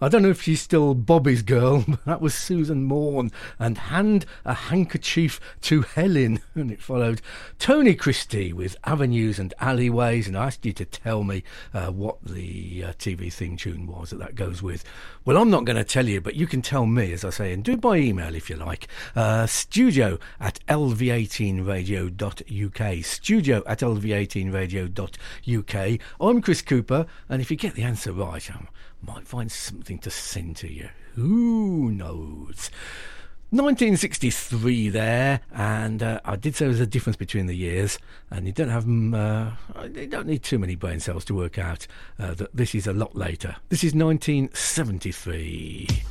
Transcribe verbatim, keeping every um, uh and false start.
I don't know if she's still Bobby's girl, but that was Susan Morn and Hand a Handkerchief to Helen. And it followed Tony Christie with Avenues and Alleyways. And I asked you to tell me uh, what the uh, T V theme tune was that that goes with. Well, I'm not going to tell you, but you can tell me, as I say, and do it by email if you like. Uh, studio at l v eighteen radio dot u k. Studio at l v eighteen radio dot u k. I'm Chris Cooper, and if you get the answer right, I might find something to send to you. Who knows? nineteen sixty-three there, and uh, I did say there's a difference between the years, and you don't have uh, you don't need too many brain cells to work out uh, that this is a lot later. This is nineteen seventy-three.